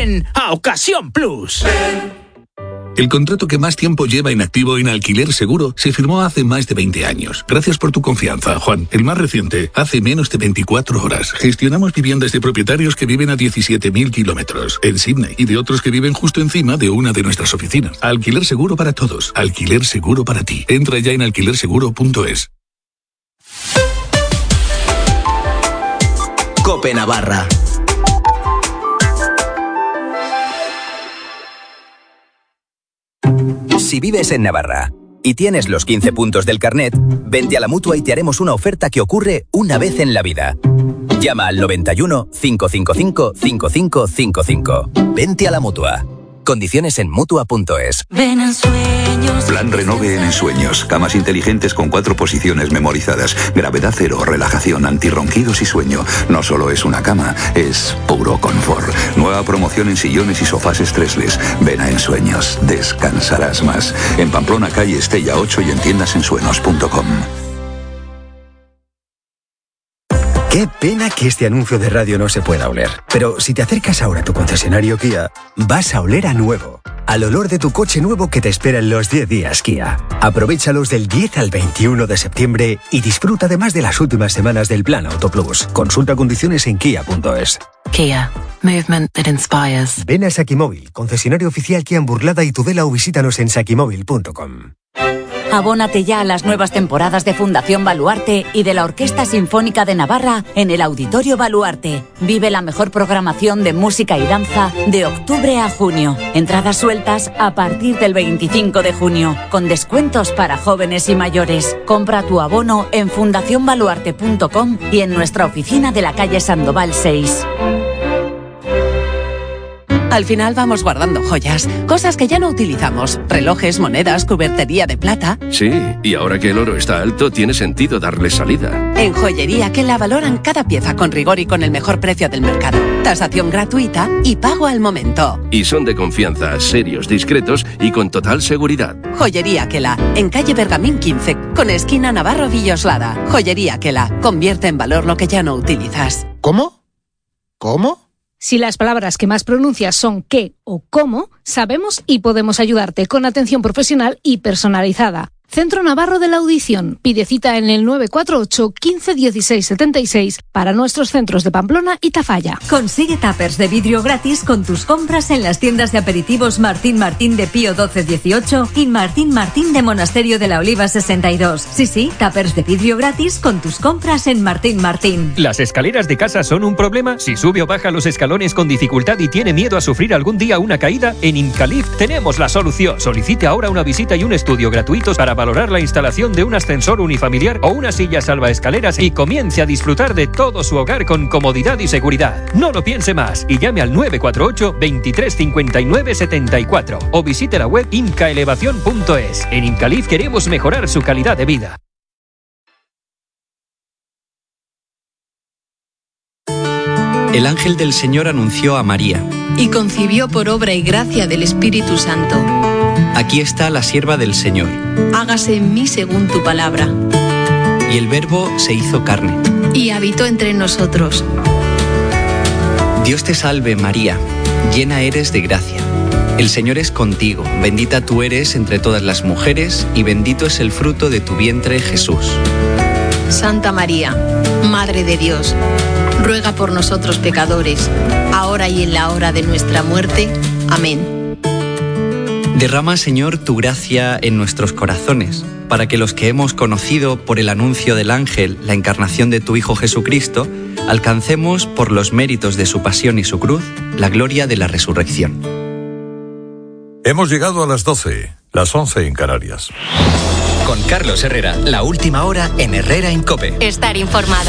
Ven a Ocasión Plus. El contrato que más tiempo lleva inactivo en Alquiler Seguro se firmó hace más de 20 años. Gracias por tu confianza, Juan. El más reciente, hace menos de 24 horas. Gestionamos viviendas de propietarios que viven a 17.000 kilómetros en Sydney y de otros que viven justo encima de una de nuestras oficinas. Alquiler Seguro para todos. Alquiler Seguro para ti. Entra ya en alquilerseguro.es. COPE Navarra. Si vives en Navarra y tienes los 15 puntos del carnet, vente a la Mutua y te haremos una oferta que ocurre una vez en la vida. Llama al 91 555 5555. Vente a la Mutua. Condiciones en Mutua.es. Ven en sueños. Plan Renove en Ensueños. Camas inteligentes con 4 posiciones memorizadas. Gravedad cero, relajación, antirronquidos y sueño. No solo es una cama, es puro confort. Nueva promoción en sillones y sofás stressless. Ven a Ensueños. Descansarás más. En Pamplona, calle Estella 8 y en tiendasensueños.com. Qué pena que este anuncio de radio no se pueda oler. Pero si te acercas ahora a tu concesionario Kia, vas a oler a nuevo. Al olor de tu coche nuevo que te espera en los 10 días Kia. Aprovéchalos del 10 al 21 de septiembre y disfruta además de las últimas semanas del Plan Auto Plus. Consulta condiciones en kia.es. Kia. Movement that inspires. Ven a Sakimóvil, concesionario oficial Kia en Burlada y Tudela, o visítanos en sakimóvil.com. Abónate ya a las nuevas temporadas de Fundación Baluarte y de la Orquesta Sinfónica de Navarra en el Auditorio Baluarte. Vive la mejor programación de música y danza de octubre a junio. Entradas sueltas a partir del 25 de junio, con descuentos para jóvenes y mayores. Compra tu abono en fundacionbaluarte.com y en nuestra oficina de la calle Sandoval 6. Al final vamos guardando joyas, cosas que ya no utilizamos, relojes, monedas, cubertería de plata. Sí, y ahora que el oro está alto, tiene sentido darle salida. En Joyería Kela valoran cada pieza con rigor y con el mejor precio del mercado. Tasación gratuita y pago al momento. Y son de confianza, serios, discretos y con total seguridad. Joyería Kela, en calle Bergamín 15, con esquina Navarro Villoslada. Joyería Kela, convierte en valor lo que ya no utilizas. ¿Cómo? ¿Cómo? Si las palabras que más pronuncias son qué o cómo, sabemos y podemos ayudarte con atención profesional y personalizada. Centro Navarro de la Audición. Pide cita en el 948 15 16 76 para nuestros centros de Pamplona y Tafalla. Consigue tuppers de vidrio gratis con tus compras en las tiendas de aperitivos Martín Martín de Pío 12-18 y Martín Martín de Monasterio de la Oliva 62. Sí, tuppers de vidrio gratis con tus compras en Martín Martín. ¿Las escaleras de casa son un problema? Si sube o baja los escalones con dificultad y tiene miedo a sufrir algún día una caída, en Incalift tenemos la solución. Solicite ahora una visita y un estudio gratuitos para valorar la instalación de un ascensor unifamiliar o una silla salvaescaleras y comience a disfrutar de todo su hogar con comodidad y seguridad. No lo piense más y llame al 948 23 59 74 o visite la web incaelevación.es. En Incalif queremos mejorar su calidad de vida. El ángel del Señor anunció a María. Y concibió por obra y gracia del Espíritu Santo. Aquí está la sierva del Señor. Hágase en mí según tu palabra. Y el Verbo se hizo carne. Y habitó entre nosotros. Dios te salve, María, llena eres de gracia. El Señor es contigo, bendita tú eres entre todas las mujeres, y bendito es el fruto de tu vientre, Jesús. Santa María, Madre de Dios, ruega por nosotros pecadores, ahora y en la hora de nuestra muerte. Amén. Derrama, Señor, tu gracia en nuestros corazones, para que los que hemos conocido por el anuncio del ángel la encarnación de tu Hijo Jesucristo, alcancemos, por los méritos de su pasión y su cruz, la gloria de la resurrección. Hemos llegado a las 12, las 11 en Canarias. Con Carlos Herrera, la última hora en Herrera en COPE. Estar informado.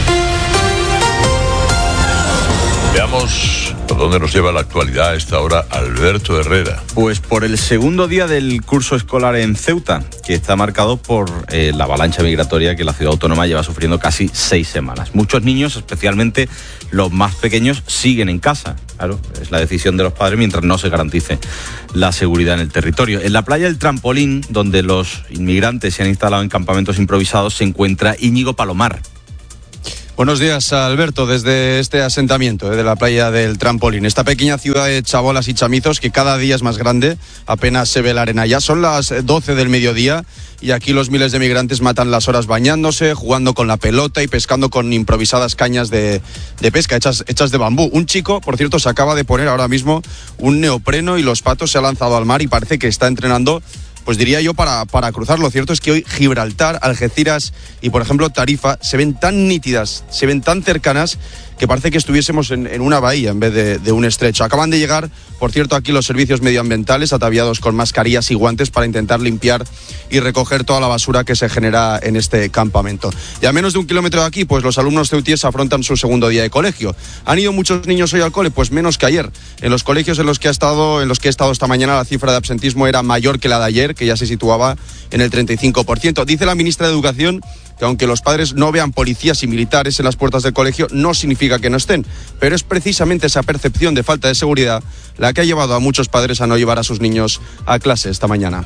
Veamos por dónde nos lleva la actualidad a esta hora Alberto Herrera. Pues por el segundo día del curso escolar en Ceuta, que está marcado por la avalancha migratoria que la ciudad autónoma lleva sufriendo casi 6 semanas. Muchos niños, especialmente los más pequeños, siguen en casa. Claro, es la decisión de los padres mientras no se garantice la seguridad en el territorio. En la playa del Trampolín, donde los inmigrantes se han instalado en campamentos improvisados, se encuentra Íñigo Palomar. Buenos días, Alberto, desde este asentamiento de la playa del Trampolín. Esta pequeña ciudad de chabolas y chamizos que cada día es más grande, apenas se ve la arena. Ya son las 12 del mediodía y aquí los miles de migrantes matan las horas bañándose, jugando con la pelota y pescando con improvisadas cañas de pesca hechas de bambú. Un chico, por cierto, se acaba de poner ahora mismo un neopreno y los patos, se ha lanzado al mar y parece que está entrenando, pues diría yo, para cruzar. Lo cierto es que hoy Gibraltar, Algeciras y, por ejemplo, Tarifa se ven tan nítidas, se ven tan cercanas, que parece que estuviésemos en una bahía en vez de un estrecho. Acaban de llegar, por cierto, aquí los servicios medioambientales, ataviados con mascarillas y guantes para intentar limpiar y recoger toda la basura que se genera en este campamento. Y a menos de 1 kilómetro de aquí, pues los alumnos ceutíes afrontan su segundo día de colegio. ¿Han ido muchos niños hoy al cole? Pues menos que ayer. En los colegios en los que he estado esta mañana, la cifra de absentismo era mayor que la de ayer, que ya se situaba en el 35%. Dice la ministra de Educación que aunque los padres no vean policías y militares en las puertas del colegio, no significa que no estén, pero es precisamente esa percepción de falta de seguridad la que ha llevado a muchos padres a no llevar a sus niños a clase esta mañana.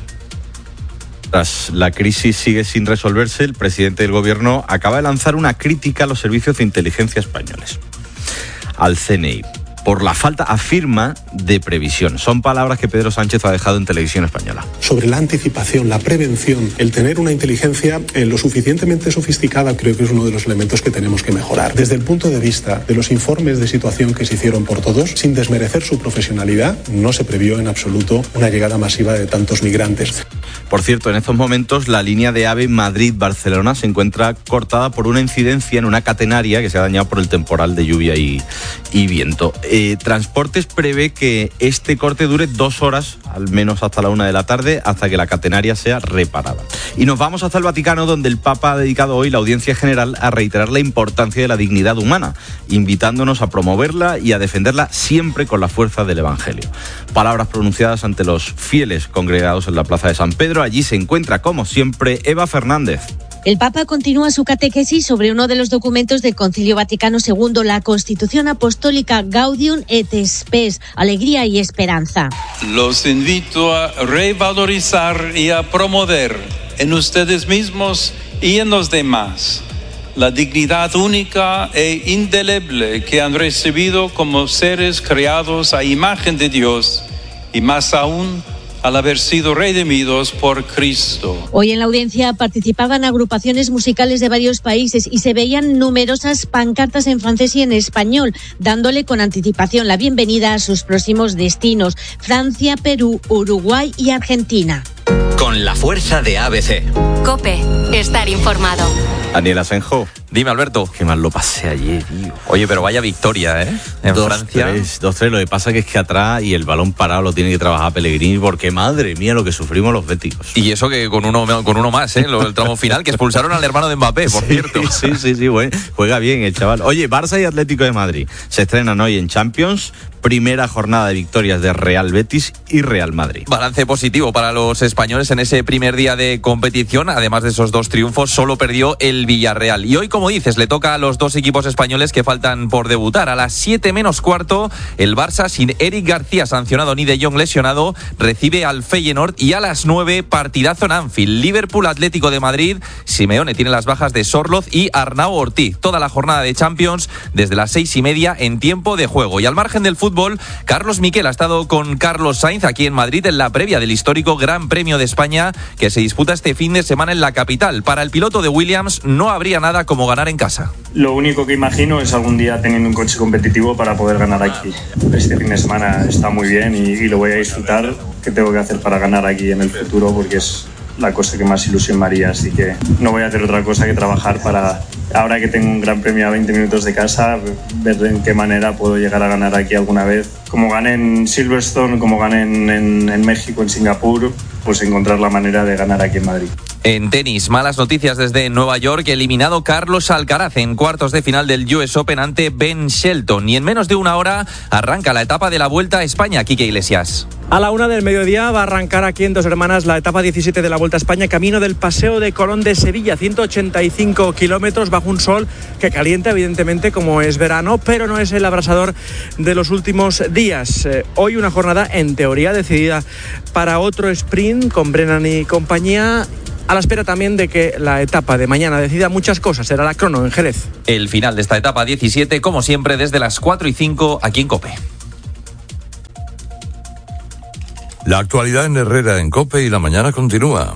Tras la crisis sigue sin resolverse, el presidente del gobierno acaba de lanzar una crítica a los servicios de inteligencia españoles, al CNI, por la falta, afirma, de previsión. Son palabras que Pedro Sánchez ha dejado en Televisión Española. Sobre la anticipación, la prevención, el tener una inteligencia lo suficientemente sofisticada, creo que es uno de los elementos que tenemos que mejorar. Desde el punto de vista de los informes de situación que se hicieron por todos, sin desmerecer su profesionalidad, no se previó en absoluto una llegada masiva de tantos migrantes. Por cierto, en estos momentos la línea de AVE Madrid-Barcelona se encuentra cortada por una incidencia en una catenaria que se ha dañado por el temporal de lluvia y viento. Transportes prevé que este corte dure 2 horas, al menos hasta la 1 de la tarde, hasta que la catenaria sea reparada. Y nos vamos hasta el Vaticano, donde el Papa ha dedicado hoy la audiencia general a reiterar la importancia de la dignidad humana, invitándonos a promoverla y a defenderla siempre con la fuerza del Evangelio. Palabras pronunciadas ante los fieles congregados en la Plaza de San Pedro. Allí se encuentra, como siempre, Eva Fernández. El Papa continúa su catequesis sobre uno de los documentos del Concilio Vaticano II, la Constitución Apostólica Gaudium et Spes, Alegría y Esperanza. Los invito a revalorizar y a promover en ustedes mismos y en los demás la dignidad única e indeleble que han recibido como seres creados a imagen de Dios y más aún al haber sido redimidos por Cristo. Hoy en la audiencia participaban agrupaciones musicales de varios países y se veían numerosas pancartas en francés y en español, dándole con anticipación la bienvenida a sus próximos destinos: Francia, Perú, Uruguay y Argentina. Con la fuerza de ABC. COPE, estar informado. Daniel Asenjo. Dime, Alberto. Qué mal lo pasé ayer, tío. Oye, pero vaya victoria, ¿eh? En Francia. 2-3. Lo que pasa es que atrás y el balón parado lo tiene que trabajar Pellegrini, porque madre mía lo que sufrimos los béticos. Y eso que con uno más, ¿eh? El tramo final, que expulsaron al hermano de Mbappé, por cierto. Sí, bueno, juega bien el chaval. Oye, Barça y Atlético de Madrid se estrenan hoy en Champions. Primera jornada de victorias de Real Betis y Real Madrid. Balance positivo para los españoles en ese primer día de competición. Además de esos 2 triunfos, solo perdió el Villarreal. Y hoy, como dices, le toca a los 2 equipos españoles que faltan por debutar. A las 7 menos cuarto, el Barça, sin Eric García sancionado ni De Jong lesionado, recibe al Feyenoord. Y a las 9, partidazo en Anfield. Liverpool, Atlético de Madrid. Simeone tiene las bajas de Sorloz y Arnau Ortiz. Toda la jornada de Champions desde las 6:30 en tiempo de juego. Y al margen del fútbol, Carlos Miquel ha estado con Carlos Sainz aquí en Madrid en la previa del histórico Gran Premio de España que se disputa este fin de semana en la capital. Para el piloto de Williams no habría nada como ganar en casa. Lo único que imagino es algún día teniendo un coche competitivo para poder ganar aquí. Este fin de semana está muy bien y lo voy a disfrutar. ¿Qué tengo que hacer para ganar aquí en el futuro? Porque es la cosa que más ilusión me haría, así que no voy a hacer otra cosa que trabajar para, ahora que tengo un gran premio a 20 minutos de casa, ver en qué manera puedo llegar a ganar aquí alguna vez. Como gané en Silverstone, como gané en México, en Singapur, pues encontrar la manera de ganar aquí en Madrid. En tenis, malas noticias desde Nueva York. Eliminado Carlos Alcaraz en cuartos de final del US Open ante Ben Shelton. Y en menos de una hora arranca la etapa de la Vuelta a España. Quique Iglesias. A la 1 del mediodía va a arrancar aquí en Dos Hermanas la etapa 17 de la Vuelta a España, camino del Paseo de Colón de Sevilla, 185 kilómetros bajo un sol que calienta, evidentemente, como es verano, pero no es el abrasador de los últimos días. Hoy una jornada, en teoría, decidida para otro sprint con Brennan y compañía. a la espera también de que la etapa de mañana decida muchas cosas. Será la crono en Jerez. El final de esta etapa 17, como siempre, desde las 4:05 aquí en COPE. La actualidad en Herrera en COPE y la mañana continúa.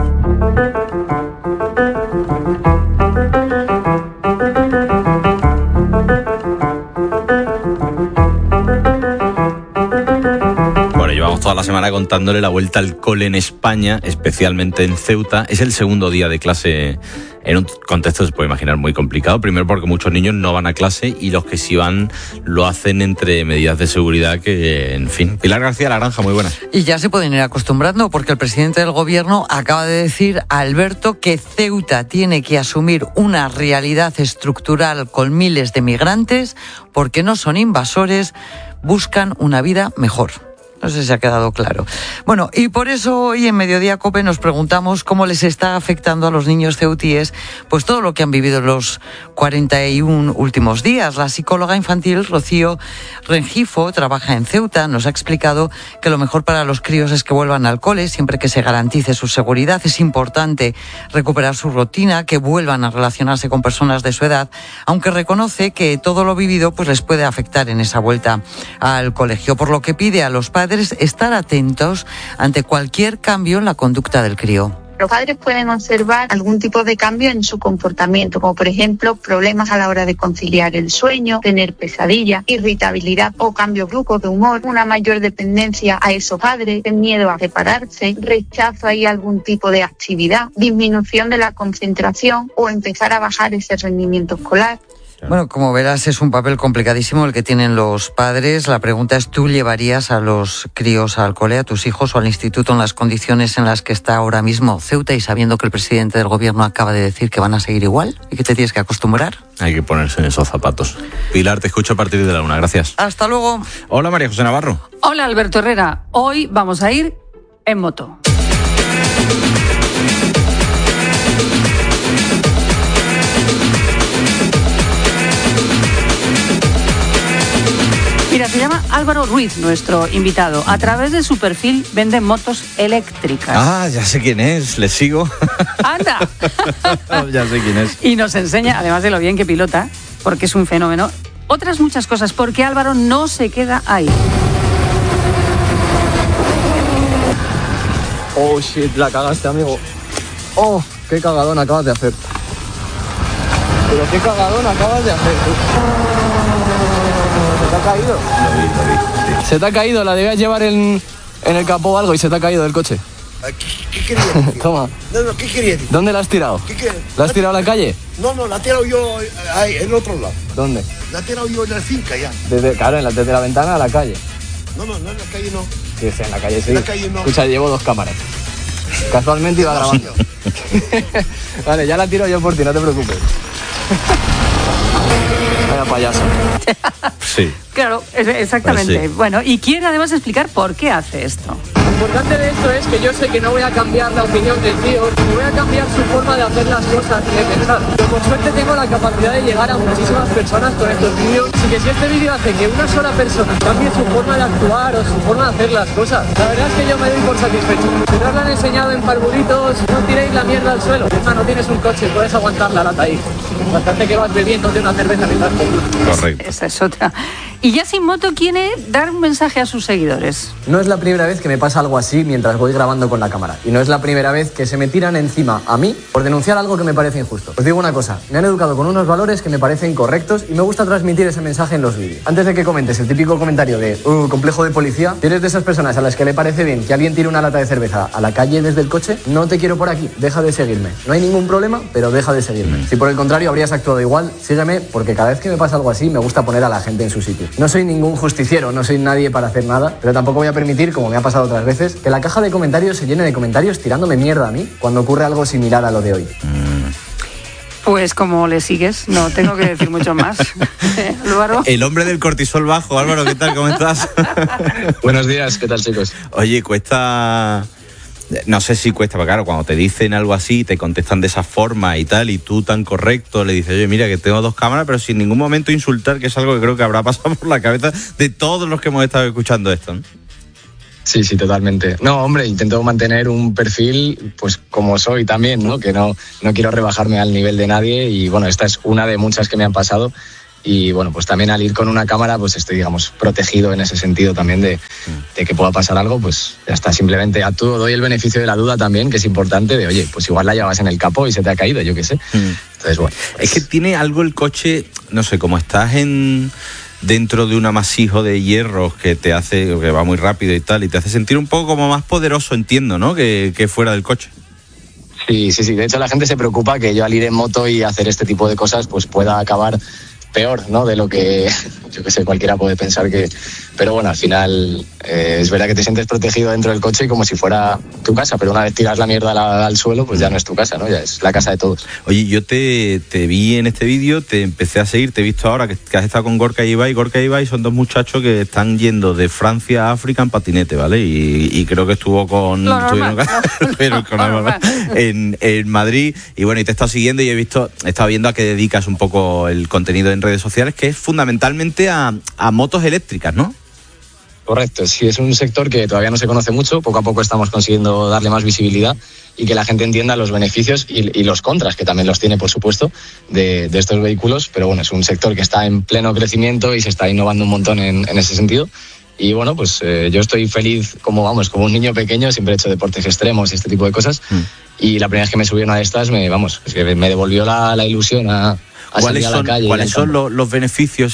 Llevamos toda la semana contándole la vuelta al cole en España, especialmente en Ceuta. Es el segundo día de clase en un contexto, se puede imaginar, muy complicado. Primero porque muchos niños no van a clase y los que sí van lo hacen entre medidas de seguridad que, en fin. Pilar García Laranja, muy buenas. Y ya se pueden ir acostumbrando porque el presidente del gobierno acaba de decir a Alberto que Ceuta tiene que asumir una realidad estructural con miles de migrantes porque no son invasores, buscan una vida mejor. No sé si ha quedado claro. Bueno, y por eso hoy en Mediodía COPE nos preguntamos cómo les está afectando a los niños ceutíes pues todo lo que han vivido en los 41 últimos días. La psicóloga infantil Rocío Rengifo trabaja en Ceuta, nos ha explicado que lo mejor para los críos es que vuelvan al cole siempre que se garantice su seguridad. Es importante recuperar su rutina, que vuelvan a relacionarse con personas de su edad, aunque reconoce que todo lo vivido pues les puede afectar en esa vuelta al colegio, por lo que pide a los padres estar atentos ante cualquier cambio en la conducta del crío. Los padres pueden observar algún tipo de cambio en su comportamiento, como por ejemplo problemas a la hora de conciliar el sueño, tener pesadillas, irritabilidad o cambios bruscos de humor, una mayor dependencia a esos padres, miedo a separarse, rechazo a algún tipo de actividad, disminución de la concentración o empezar a bajar ese rendimiento escolar. Bueno, como verás, es un papel complicadísimo el que tienen los padres. La pregunta es, ¿tú llevarías a los críos al cole, a tus hijos o al instituto en las condiciones en las que está ahora mismo Ceuta y sabiendo que el presidente del gobierno acaba de decir que van a seguir igual y que te tienes que acostumbrar? Hay que ponerse en esos zapatos. Pilar, te escucho a partir de la 1. Gracias. Hasta luego. Hola, María José Navarro. Hola, Alberto Herrera. Hoy vamos a ir en moto. Mira, se llama Álvaro Ruiz, nuestro invitado. A través de su perfil vende motos eléctricas. Ah, ya sé quién es, le sigo. ¡Anda! Ya sé quién es. Y nos enseña, además de lo bien que pilota, porque es un fenómeno, otras muchas cosas, porque Álvaro no se queda ahí. Oh, shit, la cagaste, amigo. Oh, qué cagadón acabas de hacer. Pero qué cagadón acabas de hacer, tú. ¿Se te ha caído? Lo vi, sí. Se te ha caído, la debías llevar en el capó o algo y se te ha caído del coche. ¿Qué querías decir? Toma. No, ¿qué querías decir? ¿Dónde la has tirado? ¿La has tirado a la calle? No, la he tirado yo ahí, en el otro lado. ¿Dónde? La he tirado yo en la finca ya. Claro, desde la ventana a la calle. No, en la calle no. Sí, en la calle sí. En la calle no. Escucha, llevo 2 cámaras. Casualmente iba grabando. Vale, ya la tiro yo por ti, no te preocupes. Vaya payaso. Sí. Claro, exactamente. Pues sí. Bueno, y quiere además explicar por qué hace esto. Lo importante de esto es que yo sé que no voy a cambiar la opinión del tío, ni voy a cambiar su forma de hacer las cosas y de pensar. Pero por suerte tengo la capacidad de llegar a muchísimas personas con estos vídeos. Así que si este vídeo hace que una sola persona cambie su forma de actuar o su forma de hacer las cosas, la verdad es que yo me doy por satisfecho. Si no os lo han enseñado en parvulitos, no tiréis la mierda al suelo. No tienes un coche, puedes aguantar la lata ahí. Bastante que vas bebiéndote una cerveza mientras compras. Correcto. Esa es otra. Y ya sin moto quiere dar un mensaje a sus seguidores. No es la primera vez que me pasa algo así mientras voy grabando con la cámara. Y no es la primera vez que se me tiran encima a mí por denunciar algo que me parece injusto. Os digo una cosa, me han educado con unos valores que me parecen correctos y me gusta transmitir ese mensaje en los vídeos. Antes de que comentes el típico comentario de complejo de policía, si eres de esas personas a las que le parece bien que alguien tire una lata de cerveza a la calle desde el coche, no te quiero por aquí, deja de seguirme. No hay ningún problema, pero deja de seguirme. Si por el contrario habrías actuado igual, sígueme, porque cada vez que me pasa algo así me gusta poner a la gente en su sitio. No soy ningún justiciero, no soy nadie para hacer nada, pero tampoco voy a permitir, como me ha pasado otras veces, que la caja de comentarios se llene de comentarios tirándome mierda a mí cuando ocurre algo similar a lo de hoy. Pues como le sigues, no tengo que decir mucho más. Álvaro. El hombre del cortisol bajo. Álvaro, ¿qué tal? ¿Cómo estás? Buenos días, ¿qué tal, chicos? Oye, cuesta... No sé si cuesta, pero claro, cuando te dicen algo así, te contestan de esa forma y tal, y tú tan correcto le dices, oye, mira que tengo 2 cámaras, pero sin ningún momento insultar, que es algo que creo que habrá pasado por la cabeza de todos los que hemos estado escuchando esto, ¿no? Sí, totalmente. No, hombre, intento mantener un perfil pues como soy también, ¿no? Que no quiero rebajarme al nivel de nadie y bueno, esta es una de muchas que me han pasado y bueno, pues también al ir con una cámara pues estoy, digamos, protegido en ese sentido también de que pueda pasar algo, pues ya está, simplemente a todo doy el beneficio de la duda también, que es importante, de oye, pues igual la llevabas en el capó y se te ha caído, yo qué sé. Entonces, bueno. Es que tiene algo el coche, no sé, como estás dentro de un amasijo de hierros que te hace, que va muy rápido y tal, y te hace sentir un poco como más poderoso, entiendo, ¿no? Que fuera del coche. Sí. De hecho, la gente se preocupa que yo al ir en moto y hacer este tipo de cosas, pues pueda acabar peor, ¿no? De lo que, yo qué sé, cualquiera puede pensar que... Pero bueno, al final es verdad que te sientes protegido dentro del coche como si fuera tu casa, pero una vez tiras la mierda al suelo, pues ya no es tu casa, ¿no? Ya es la casa de todos. Oye, yo te vi en este vídeo, te empecé a seguir, te he visto ahora que has estado con Gorka y Ibai. Gorka y Ibai son dos muchachos que están yendo de Francia a África en patinete, ¿vale? Y creo que estuvo en Madrid. Y bueno, y te he estado siguiendo y he estado viendo a qué dedicas un poco el contenido en redes sociales, que es fundamentalmente a motos eléctricas, ¿no? Correcto, sí, es un sector que todavía no se conoce mucho, poco a poco estamos consiguiendo darle más visibilidad y que la gente entienda los beneficios y los contras, que también los tiene, por supuesto, de estos vehículos, pero bueno, es un sector que está en pleno crecimiento y se está innovando un montón en ese sentido. Y bueno, pues yo estoy feliz como un niño pequeño, siempre he hecho deportes extremos y este tipo de cosas, y la primera vez que me subí a una de estas, me devolvió la ilusión a salir a la calle. ¿Cuáles son los beneficios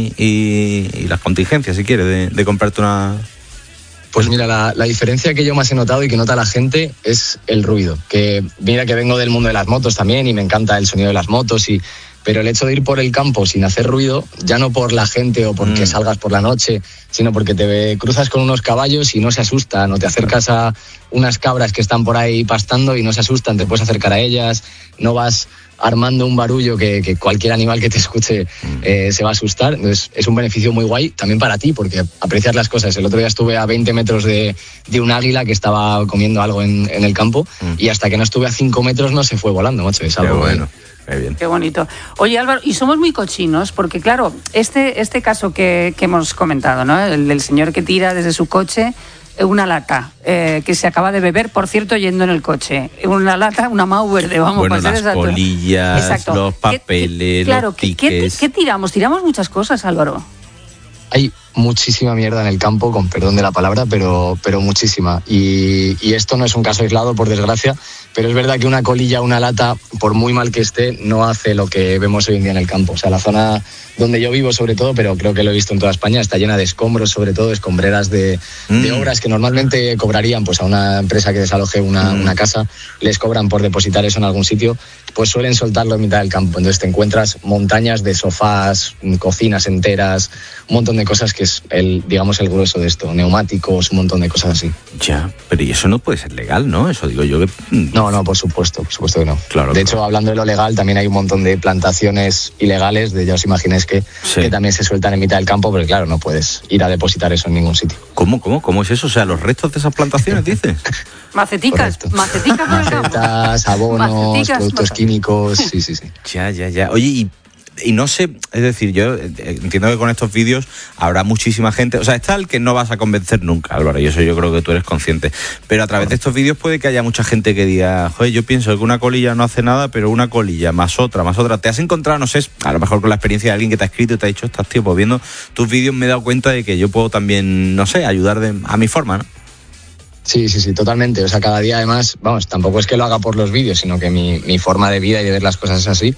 y las contingencias, si quieres, de comprarte una...? Pues mira, la diferencia que yo más he notado y que nota la gente es el ruido. Que mira que vengo del mundo de las motos también y me encanta el sonido de las motos, pero el hecho de ir por el campo sin hacer ruido, ya no por la gente o porque salgas por la noche, sino porque te cruzas con unos caballos y no se asustan, o te acercas a unas cabras que están por ahí pastando y no se asustan, te puedes acercar a ellas, no vas armando un barullo que cualquier animal que te escuche se va a asustar. Entonces es un beneficio muy guay también para ti, porque aprecias las cosas. El otro día estuve a 20 metros de un águila que estaba comiendo algo en el campo y hasta que no estuve a 5 metros no se fue volando, macho. Es algo bueno. Bien. Qué bonito. Oye, Álvaro, y somos muy cochinos porque, claro, este caso que hemos comentado, ¿no? El del señor que tira desde su coche una lata que se acaba de beber, por cierto, yendo en el coche. Una lata, una Mau verde, vamos. Bueno, para las ser colillas, exacto. los papeles, los tickets. ¿Qué tiramos? Tiramos muchas cosas, Álvaro. Hay muchísima mierda en el campo, con perdón de la palabra, pero muchísima. Y esto no es un caso aislado, por desgracia, pero es verdad que una colilla, una lata, por muy mal que esté, no hace lo que vemos hoy en día en el campo. O sea, la zona donde yo vivo, sobre todo, pero creo que lo he visto en toda España, está llena de escombros, sobre todo escombreras de obras que normalmente cobrarían pues a una empresa que desaloje una casa, les cobran por depositar eso en algún sitio, pues suelen soltarlo en mitad del campo. Entonces te encuentras montañas de sofás, cocinas enteras, un montón de cosas que es el grueso de esto, neumáticos, un montón de cosas así. Ya, pero y eso no puede ser legal, ¿no? Eso digo yo que... No, por supuesto que no. Claro, de hecho, hablando de lo legal, también hay un montón de plantaciones ilegales, ya os imagináis que también se sueltan en mitad del campo, pero claro, no puedes ir a depositar eso en ningún sitio. ¿Cómo es eso? O sea, los restos de esas plantaciones, dices. Maceticas, macetas, abonos, productos químicos, sí. Ya. Oye, y no sé, es decir, yo entiendo que con estos vídeos habrá muchísima gente, o sea, está el que no vas a convencer nunca, Álvaro, y eso yo creo que tú eres consciente, pero a través de estos vídeos puede que haya mucha gente que diga, joder, yo pienso que una colilla no hace nada, pero una colilla más otra, te has encontrado, no sé, a lo mejor con la experiencia de alguien que te ha escrito y te ha dicho, estás tío, pues viendo tus vídeos me he dado cuenta de que yo puedo también, no sé, ayudar a mi forma, ¿no? Sí, totalmente. O sea, cada día además, tampoco es que lo haga por los vídeos, sino que mi forma de vida y de ver las cosas es así.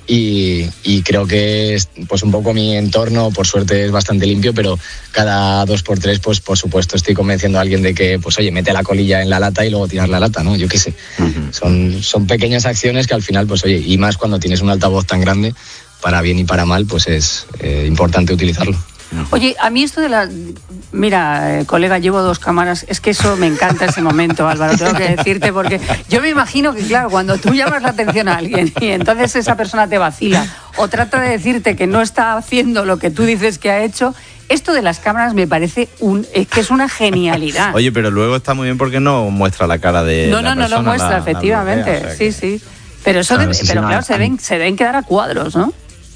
Y creo que pues un poco mi entorno, por suerte, es bastante limpio, pero cada 2x3, pues por supuesto estoy convenciendo a alguien de que, pues oye, mete la colilla en la lata y luego tiras la lata, ¿no? Yo qué sé. Son pequeñas acciones que al final, pues oye, y más cuando tienes un altavoz tan grande, para bien y para mal, pues es importante utilizarlo. Oye, a mí esto de la... Mira, colega, llevo 2 cámaras. Es que eso me encanta ese momento, Álvaro, tengo que decirte, porque yo me imagino que, claro, cuando tú llamas la atención a alguien y entonces esa persona te vacila o trata de decirte que no está haciendo lo que tú dices que ha hecho, esto de las cámaras me parece que es una genialidad. Oye, pero luego está muy bien porque no muestra la cara de la persona. No lo muestra, efectivamente. O sea que... Sí. Pero eso claro, se deben quedar a cuadros, ¿no?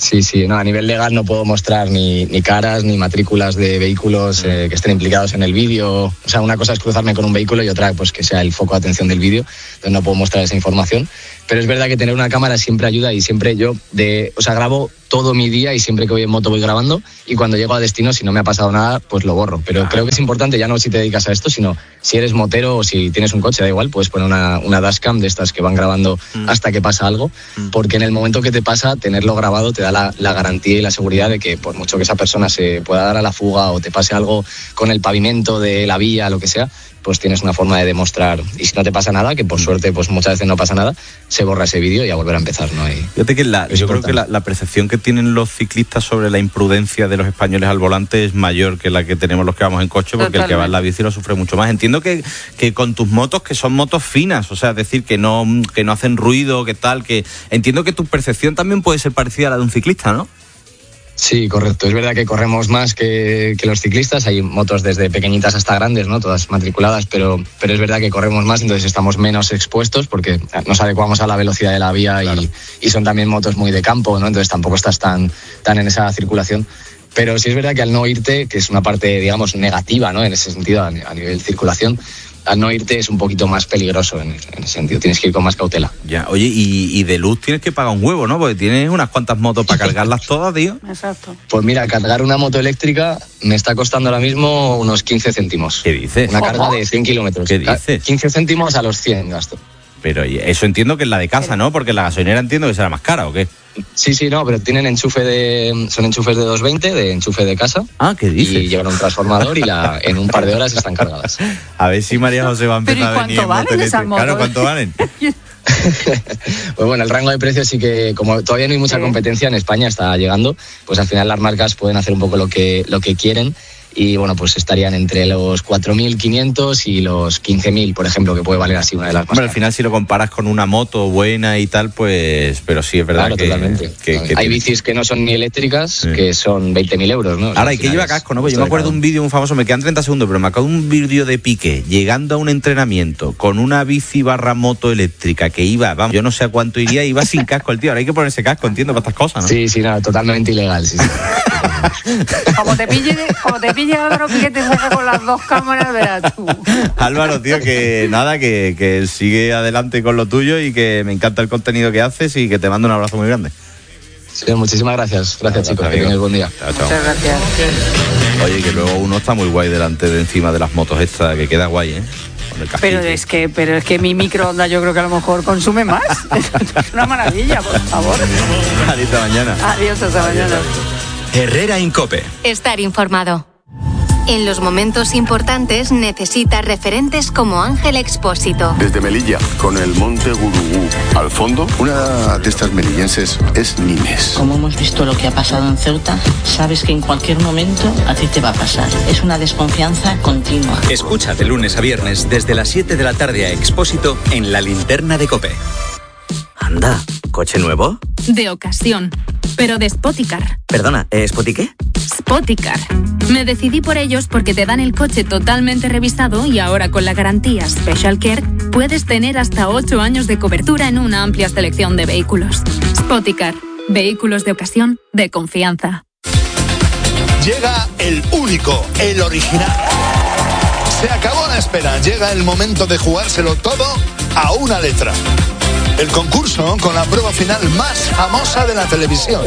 Sí, no, a nivel legal no puedo mostrar ni caras ni matrículas de vehículos que estén implicados en el vídeo. O sea, una cosa es cruzarme con un vehículo y otra pues que sea el foco de atención del vídeo, entonces no puedo mostrar esa información. Pero es verdad que tener una cámara siempre ayuda y siempre yo grabo todo mi día y siempre que voy en moto voy grabando y cuando llego a destino, si no me ha pasado nada, pues lo borro. Pero creo que es importante, ya no si te dedicas a esto, sino si eres motero o si tienes un coche, da igual, puedes poner una dashcam de estas que van grabando hasta que pasa algo, porque en el momento que te pasa, tenerlo grabado te da la garantía y la seguridad de que por mucho que esa persona se pueda dar a la fuga o te pase algo con el pavimento de la vía, lo que sea, pues tienes una forma de demostrar, y si no te pasa nada, que por suerte pues muchas veces no pasa nada, se borra ese vídeo y a volver a empezar, ¿no? Fíjate que yo creo que la percepción que tienen los ciclistas sobre la imprudencia de los españoles al volante es mayor que la que tenemos los que vamos en coche, porque el que va en la bici lo sufre mucho más. Entiendo que con tus motos, que son motos finas, o sea, es decir, que no hacen ruido, que tal, que entiendo que tu percepción también puede ser parecida a la de un ciclista, ¿no? Sí, correcto. Es verdad que corremos más que los ciclistas. Hay motos desde pequeñitas hasta grandes, ¿no? Todas matriculadas, pero es verdad que corremos más, entonces estamos menos expuestos porque nos adecuamos a la velocidad de la vía, claro. y son también motos muy de campo, ¿no? Entonces tampoco estás tan en esa circulación. Pero sí es verdad que al no irte, que es una parte, digamos, negativa, ¿no? En ese sentido, a nivel de circulación, al no irte es un poquito más peligroso en ese sentido, tienes que ir con más cautela. Ya, oye, y de luz tienes que pagar un huevo, ¿no? Porque tienes unas cuantas motos para cargarlas todas, tío. Exacto. Pues mira, cargar una moto eléctrica me está costando ahora mismo unos 15 céntimos. ¿Qué dices? Una carga de 100 kilómetros. ¿Qué dices? 15 céntimos a los 100 gasto. Pero eso entiendo que es la de casa, ¿no? Porque la gasolinera entiendo que será más cara, ¿o qué? Sí, no, pero tienen son enchufes de 220, de enchufe de casa. Ah, ¿qué dices? Y llevan un transformador y en un par de horas están cargadas. A ver si María José va a empezar a venir en moto eléctrica. Claro, ¿cuánto valen? Pues bueno, el rango de precios sí que, como todavía no hay mucha competencia en España, está llegando, pues al final las marcas pueden hacer un poco lo que quieren. Y bueno, pues estarían entre los 4.500 y los 15.000, por ejemplo, que puede valer así una de las más Bueno, al final si lo comparas con una moto buena y tal, pues, pero sí es verdad, claro, que... Totalmente. Hay bicis que no son ni eléctricas, que son 20.000 euros, ¿no? Ahora, hay que llevar casco, ¿no? Pues yo me acuerdo de un vídeo muy famoso, me quedan 30 segundos, pero me acuerdo de un vídeo de Piqué llegando a un entrenamiento con una bici / moto eléctrica que iba, vamos, yo no sé a cuánto iría, iba sin casco el tío. Ahora hay que ponerse casco, entiendo, para estas cosas, ¿no? Sí, no, totalmente ilegal, sí. Como te pille Álvaro Piqué, te saca con las dos cámaras, verás tú. Álvaro, tío, que nada, que sigue adelante con lo tuyo y que me encanta el contenido que haces y que te mando un abrazo muy grande. Sí, muchísimas gracias. Gracias, chicos, que tengáis buen día. Chao. Muchas gracias. Oye, que luego uno está muy guay delante de encima de las motos estas, que queda guay, ¿eh? Pero es que mi microondas yo creo que a lo mejor consume más. Es una maravilla, por favor. Hasta mañana. Adiós, hasta mañana. Herrera Incope. Estar informado. En los momentos importantes necesita referentes como Ángel Expósito. Desde Melilla, con el monte Gurugú al fondo, una de estas melillenses es Nines. Como hemos visto lo que ha pasado en Ceuta, sabes que en cualquier momento a ti te va a pasar. Es una desconfianza continua. Escucha de lunes a viernes desde las 7 de la tarde a Expósito en La Linterna de COPE. Anda, ¿coche nuevo? De ocasión, pero de Spoticar. Perdona, ¿Spoti qué? Spoticar. Me decidí por ellos porque te dan el coche totalmente revisado y ahora con la garantía Special Care puedes tener hasta 8 años de cobertura en una amplia selección de vehículos. Spoticar. Vehículos de ocasión de confianza. Llega el único, el original. Se acabó la espera. Llega el momento de jugárselo todo a una letra. El concurso con la prueba final más famosa de la televisión.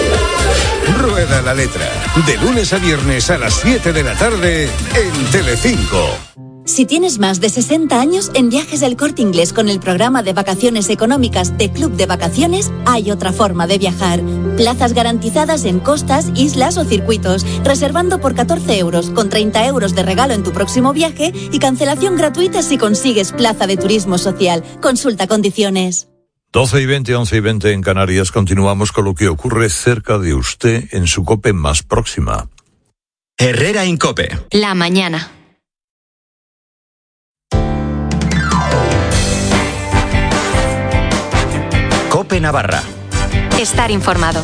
Rueda la letra. De lunes a viernes a las 7 de la tarde en Telecinco. Si tienes más de 60 años, en Viajes El Corte Inglés con el programa de vacaciones económicas de Club de Vacaciones, hay otra forma de viajar. Plazas garantizadas en costas, islas o circuitos, reservando por 14 euros, con 30 euros de regalo en tu próximo viaje y cancelación gratuita si consigues plaza de turismo social. Consulta condiciones. 12:20, 11:20 en Canarias. Continuamos con lo que ocurre cerca de usted en su COPE más próxima. Herrera Incope. La mañana. COPE Navarra. Estar informado.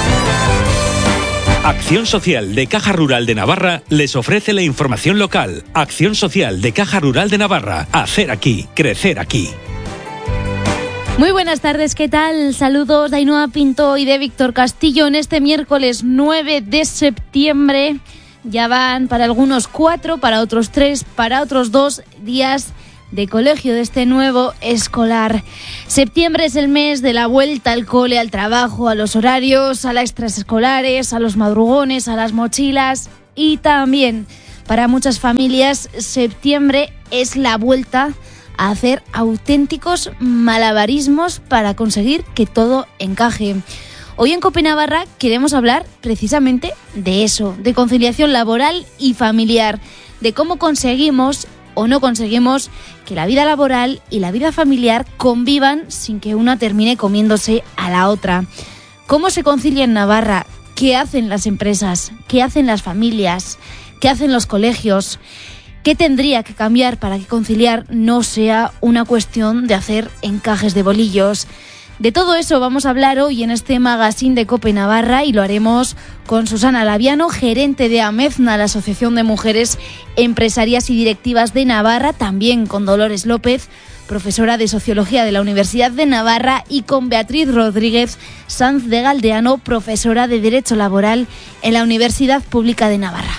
Acción Social de Caja Rural de Navarra les ofrece la información local. Acción Social de Caja Rural de Navarra. Hacer aquí, crecer aquí. Muy buenas tardes, ¿qué tal? Saludos de Ainhoa Pinto y de Víctor Castillo en este miércoles 9 de septiembre. Ya van para algunos 4, para otros 3, para otros 2 días de colegio de este nuevo escolar. Septiembre es el mes de la vuelta al cole, al trabajo, a los horarios, a las extraescolares, a los madrugones, a las mochilas y también para muchas familias septiembre es la vuelta a hacer auténticos malabarismos para conseguir que todo encaje. Hoy en COPE Navarra queremos hablar precisamente de eso, de conciliación laboral y familiar, de cómo conseguimos o no conseguimos que la vida laboral y la vida familiar convivan sin que una termine comiéndose a la otra. ¿Cómo se concilia en Navarra? ¿Qué hacen las empresas? ¿Qué hacen las familias? ¿Qué hacen los colegios? ¿Qué tendría que cambiar para que conciliar no sea una cuestión de hacer encajes de bolillos? De todo eso vamos a hablar hoy en este magazine de COPE Navarra y lo haremos con Susana Laviano, gerente de AMEZNA, la Asociación de Mujeres Empresarias y Directivas de Navarra, también con Dolores López, profesora de Sociología de la Universidad de Navarra, y con Beatriz Rodríguez Sanz de Galdeano, profesora de Derecho Laboral en la Universidad Pública de Navarra.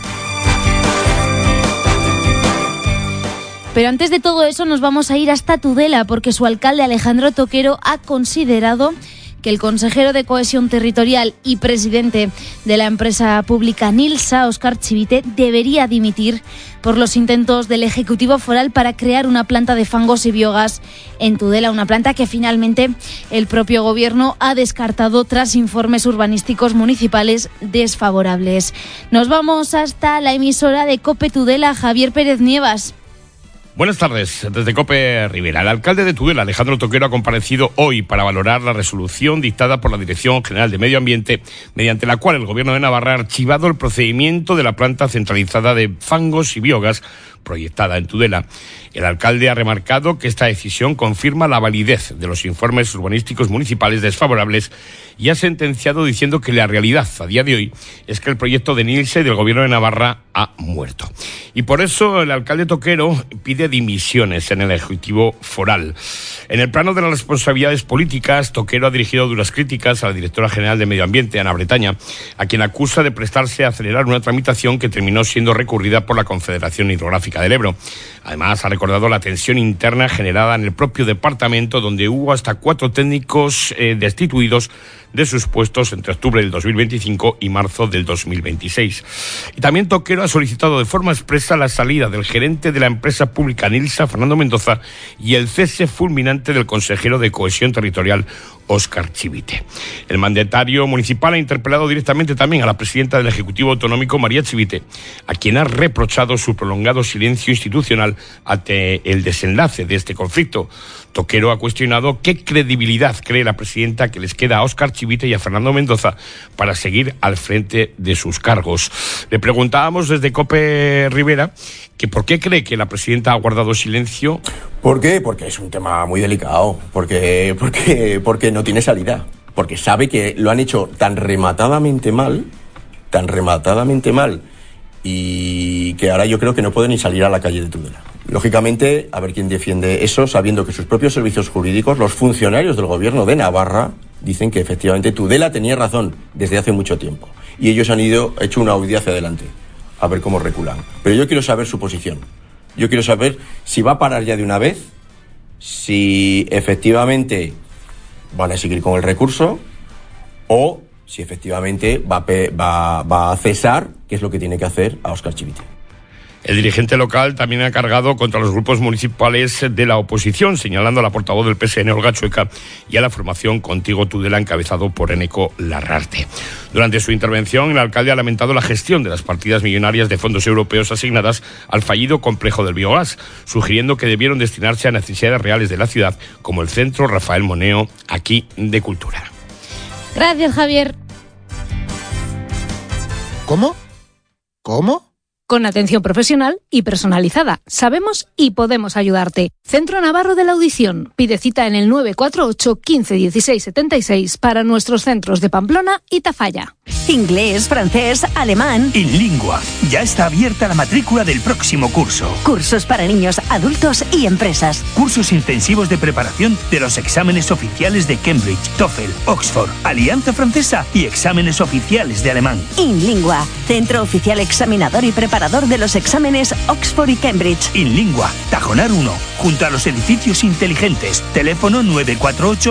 Pero antes de todo eso nos vamos a ir hasta Tudela porque su alcalde Alejandro Toquero ha considerado que el consejero de Cohesión Territorial y presidente de la empresa pública Nilsa, Óscar Chivite, debería dimitir por los intentos del Ejecutivo Foral para crear una planta de fangos y biogás en Tudela, una planta que finalmente el propio gobierno ha descartado tras informes urbanísticos municipales desfavorables. Nos vamos hasta la emisora de COPE Tudela, Javier Pérez Nievas. Buenas tardes, desde COPE Rivera. El alcalde de Tudela, Alejandro Toquero, ha comparecido hoy para valorar la resolución dictada por la Dirección General de Medio Ambiente, mediante la cual el Gobierno de Navarra ha archivado el procedimiento de la planta centralizada de fangos y biogás proyectada en Tudela. El alcalde ha remarcado que esta decisión confirma la validez de los informes urbanísticos municipales desfavorables y ha sentenciado diciendo que la realidad a día de hoy es que el proyecto de Nilsa y del Gobierno de Navarra ha muerto. Y por eso el alcalde Toquero pide dimisiones en el Ejecutivo Foral. En el plano de las responsabilidades políticas, Toquero ha dirigido duras críticas a la directora general de Medio Ambiente, Ana Bretaña, a quien acusa de prestarse a acelerar una tramitación que terminó siendo recurrida por la Confederación Hidrográfica del Ebro. Además, ha recordado la tensión interna generada en el propio departamento, donde hubo hasta 4 técnicos destituidos de sus puestos entre octubre del 2025 y marzo del 2026. Y también Toquero ha solicitado de forma expresa la salida del gerente de la empresa pública Nilsa, Fernando Mendoza, y el cese fulminante del consejero de Cohesión Territorial, Óscar Chivite. El mandatario municipal ha interpelado directamente también a la presidenta del Ejecutivo Autonómico, María Chivite, a quien ha reprochado su prolongado silencio institucional ante el desenlace de este conflicto. Toquero ha cuestionado qué credibilidad cree la presidenta que les queda a Óscar Chivite y a Fernando Mendoza para seguir al frente de sus cargos. Le preguntábamos desde COPE Rivera que por qué cree que la presidenta ha guardado silencio. ¿Por qué? Porque es un tema muy delicado, porque no tiene salida, porque sabe que lo han hecho tan rematadamente mal, y que ahora yo creo que no puede ni salir a la calle de Tudela. Lógicamente, a ver quién defiende eso, sabiendo que sus propios servicios jurídicos, los funcionarios del Gobierno de Navarra, dicen que efectivamente Tudela tenía razón desde hace mucho tiempo, y ellos han hecho una huida hacia adelante, a ver cómo reculan. Pero yo quiero saber su posición. Yo quiero saber si va a parar ya de una vez, si efectivamente van a seguir con el recurso o si efectivamente va a cesar, que es lo que tiene que hacer a Óscar Chivite. El dirigente local también ha cargado contra los grupos municipales de la oposición, señalando a la portavoz del PSN, Olga Chueca, y a la formación Contigo Tudela, encabezado por Eneco Larrarte. Durante su intervención, el alcalde ha lamentado la gestión de las partidas millonarias de fondos europeos asignadas al fallido complejo del biogás, sugiriendo que debieron destinarse a necesidades reales de la ciudad, como el Centro Rafael Moneo, aquí de Cultura. Gracias, Javier. ¿Cómo? con atención profesional y personalizada. Sabemos y podemos ayudarte. Centro Navarro de la Audición. Pide cita en el 948 15 16 76 para nuestros centros de Pamplona y Tafalla. Inglés, francés, alemán. InLingua. Ya está abierta la matrícula del próximo curso. Cursos para niños, adultos y empresas. Cursos intensivos de preparación de los exámenes oficiales de Cambridge, TOEFL, Oxford, Alianza Francesa y exámenes oficiales de alemán. InLingua. Centro oficial examinador y preparador de los exámenes Oxford y Cambridge. InLingua. Tajonar 1. Junto a los edificios inteligentes. Teléfono 948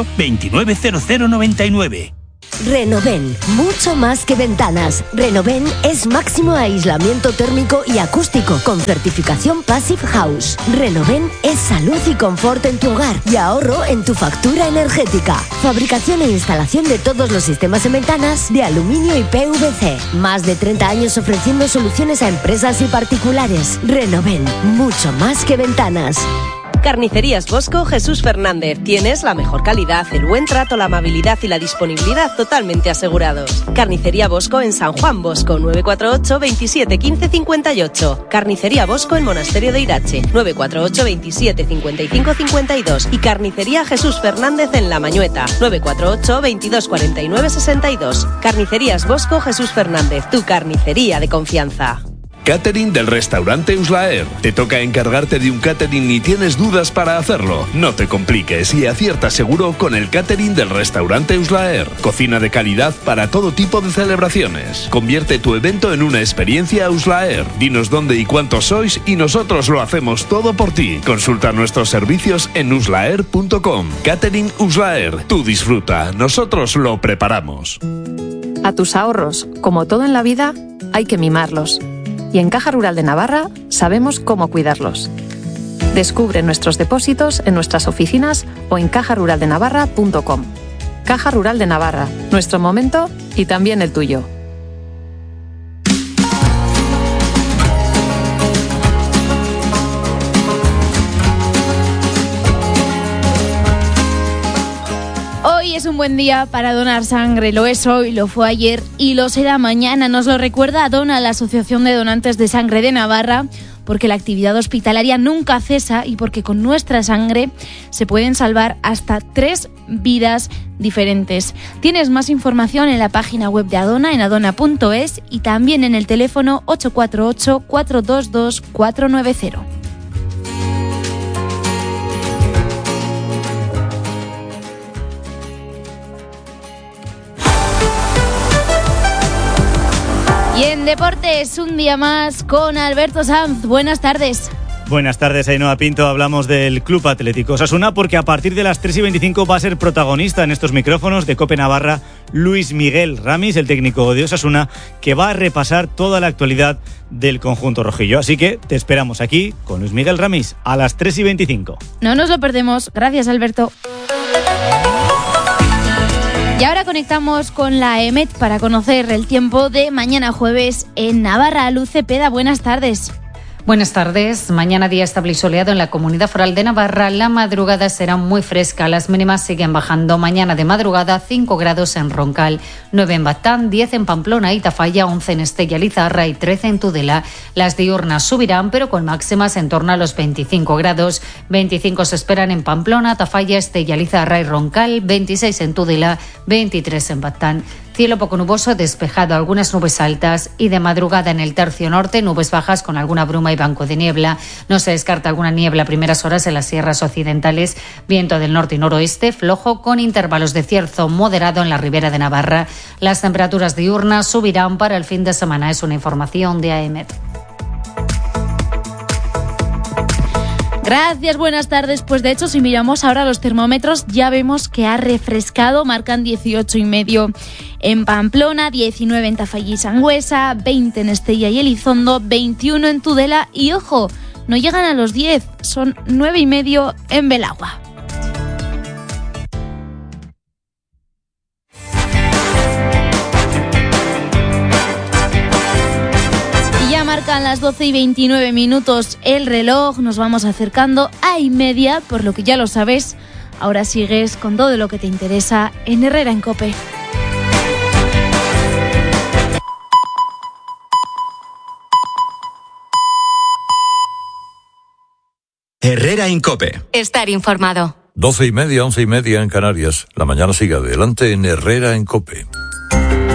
290099. Renoven, mucho más que ventanas. Renoven es máximo aislamiento térmico y acústico con certificación Passive House. Renoven es salud y confort en tu hogar y ahorro en tu factura energética. Fabricación e instalación de todos los sistemas en ventanas de aluminio y PVC. Más de 30 años ofreciendo soluciones a empresas y particulares. Renoven, mucho más que ventanas. Carnicerías Bosco Jesús Fernández. Tienes la mejor calidad, el buen trato, la amabilidad y la disponibilidad totalmente asegurados. Carnicería Bosco en San Juan Bosco, 948 27 15 58. Carnicería Bosco en Monasterio de Irache, 948 27 55 52. Y Carnicería Jesús Fernández en La Mañueta, 948 22 49 62. Carnicerías Bosco Jesús Fernández, tu carnicería de confianza. Catering del restaurante Uslaer. ¿Te toca encargarte de un catering y tienes dudas para hacerlo? No te compliques y acierta seguro con el catering del restaurante Uslaer. Cocina de calidad para todo tipo de celebraciones. Convierte tu evento en una experiencia Uslaer. Dinos dónde y cuántos sois y nosotros lo hacemos todo por ti. Consulta nuestros servicios en uslaer.com. Catering Uslaer. Tú disfruta, nosotros lo preparamos. A tus ahorros, como todo en la vida, hay que mimarlos. Y en Caja Rural de Navarra sabemos cómo cuidarlos. Descubre nuestros depósitos en nuestras oficinas o en cajaruraldenavarra.com. Caja Rural de Navarra, nuestro momento y también el tuyo. Hoy es un buen día para donar sangre, lo es hoy, lo fue ayer y lo será mañana. Nos lo recuerda Dona, la Asociación de Donantes de Sangre de Navarra, porque la actividad hospitalaria nunca cesa y porque con nuestra sangre se pueden salvar hasta 3 vidas diferentes. Tienes más información en la página web de Adona, en adona.es, y también en el teléfono 848 422 490. Y en deportes, un día más con Alberto Sanz. Buenas tardes. Buenas tardes, Ainhoa Pinto. Hablamos del Club Atlético Osasuna porque a partir de las 3:25 va a ser protagonista en estos micrófonos de COPE Navarra Luis Miguel Ramis, el técnico de Osasuna, que va a repasar toda la actualidad del conjunto rojillo. Así que te esperamos aquí con Luis Miguel Ramis a las 3:25. No nos lo perdemos. Gracias, Alberto. Y ahora conectamos con la EMET para conocer el tiempo de mañana jueves en Navarra. Luz Cepeda, buenas tardes. Buenas tardes. Mañana día estable y soleado en la Comunidad Foral de Navarra. La madrugada será muy fresca. Las mínimas siguen bajando. Mañana de madrugada 5 grados en Roncal, 9 en Batán, 10 en Pamplona y Tafalla, 11 en Estella Lizarra y 13 en Tudela. Las diurnas subirán, pero con máximas en torno a los 25 grados. 25 se esperan en Pamplona, Tafalla, Estella Lizarra y Roncal, 26 en Tudela, 23 en Batán. Cielo poco nuboso, despejado, algunas nubes altas y de madrugada en el tercio norte, nubes bajas con alguna bruma y banco de niebla. No se descarta alguna niebla a primeras horas en las sierras occidentales. Viento del norte y noroeste, flojo con intervalos de cierzo moderado en la ribera de Navarra. Las temperaturas diurnas subirán para el fin de semana. Es una información de AEMET. Gracias, buenas tardes. Pues de hecho, si miramos ahora los termómetros, ya vemos que ha refrescado, marcan 18,5 en Pamplona, 19 en Tafalla y Sangüesa, 20 en Estella y Elizondo, 21 en Tudela y, ojo, no llegan a los 10, son 9,5 en Belagua. Marcan las 12:29 el reloj, nos vamos acercando a 1:30, por lo que ya lo sabes, ahora sigues con todo lo que te interesa en Herrera en COPE. Herrera Incope. Estar informado. 12:30, 11:30 en Canarias. La mañana sigue adelante en Herrera en COPE.